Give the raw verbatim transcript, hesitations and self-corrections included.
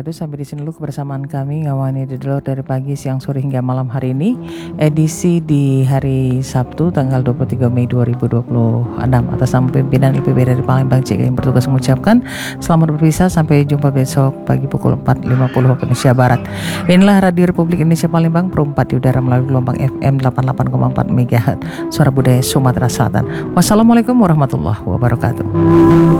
Radio, sampai di sini dulu kebersamaan kami ngawani di dulu dari pagi, siang, sore hingga malam hari ini. Edisi di hari Sabtu tanggal dua puluh tiga Mei dua ribu dua puluh enam. Atas nama pimpinan L P B dari Palembang C K yang bertugas mengucapkan selamat berpisah, sampai jumpa besok pagi pukul empat lima puluh waktu Indonesia Barat. Inilah Radio Republik Indonesia Palembang, perempat di udara melalui gelombang F M delapan puluh delapan koma empat MHz, Suara Budaya Sumatera Selatan. Wassalamualaikum warahmatullahi wabarakatuh.